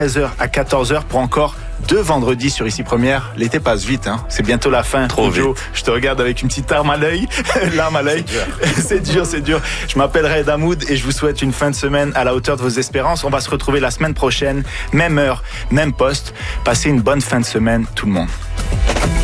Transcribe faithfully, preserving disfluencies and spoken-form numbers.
treize heures à quatorze heures pour encore deux vendredis sur Ici Première. L'été passe vite, hein. C'est bientôt la fin. Trop Joe, vite. je te regarde avec une petite larme à l'œil. larme à l'œil. C'est dur, c'est dur. Je m'appelle Raed Hamoud et je vous souhaite une fin de semaine à la hauteur de vos espérances. On va se retrouver la semaine prochaine, même heure, même poste. Passez une bonne fin de semaine, tout le monde.